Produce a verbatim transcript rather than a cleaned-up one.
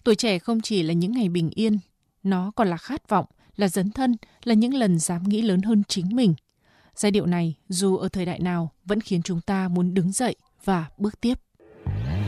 Tuổi trẻ không chỉ là những ngày bình yên, nó còn là khát vọng, là dấn thân, là những lần dám nghĩ lớn hơn chính mình. Giai điệu này, dù ở thời đại nào, vẫn khiến chúng ta muốn đứng dậy và bước tiếp.